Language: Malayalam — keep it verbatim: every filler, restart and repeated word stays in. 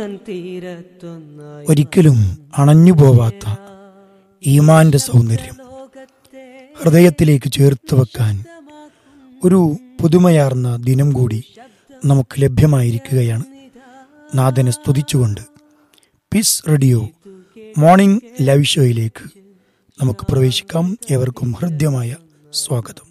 ഒരിക്കലും അണഞ്ഞുപോവാത്ത ഈമാന്റെ സൗന്ദര്യം ഹൃദയത്തിലേക്ക് ചേർത്ത് വെക്കാൻ ഒരു പുതുമയാർന്ന ദിനം കൂടി നമുക്ക് ലഭ്യമായിരിക്കുകയാണ്. നാഥനെ സ്തുതിച്ചുകൊണ്ട് പീസ് റേഡിയോ മോർണിംഗ് ലൈവ് ഷോയിലേക്ക് നമുക്ക് പ്രവേശിക്കാം. ഏവർക്കും ഹൃദ്യമായ സ്വാഗതം.